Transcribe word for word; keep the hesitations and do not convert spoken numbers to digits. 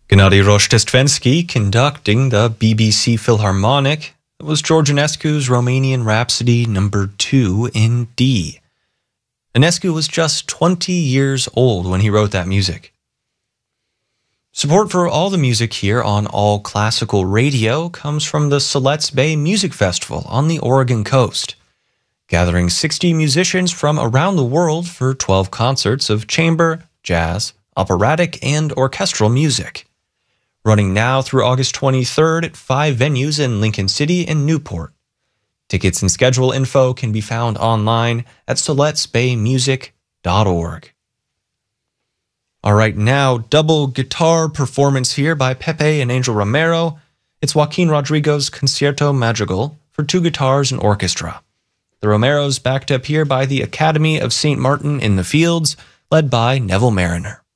Gennady Rojdestvenski conducting the B B C Philharmonic. It was George Enescu's Romanian Rhapsody number two in D. Enescu was just twenty years old when he wrote that music. Support for all the music here on All Classical Radio comes from the Siletz Bay Music Festival on the Oregon coast, gathering sixty musicians from around the world for twelve concerts of chamber, jazz, operatic, and orchestral music. Running now through August twenty-third at five venues in Lincoln City and Newport. Tickets and schedule info can be found online at siletz bay music dot org. All right, now double guitar performance here by Pepe and Angel Romero. It's Joaquin Rodrigo's Concierto Madrigal for two guitars and orchestra. The Romeros backed up here by the Academy of Saint Martin in the Fields, led by Neville Mariner.